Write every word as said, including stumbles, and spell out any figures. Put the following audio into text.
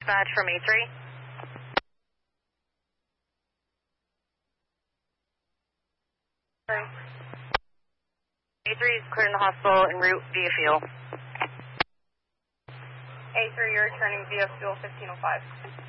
dispatch from A three. A three is clearing the hospital en route via fuel. A three, you're returning via fuel fifteen oh five.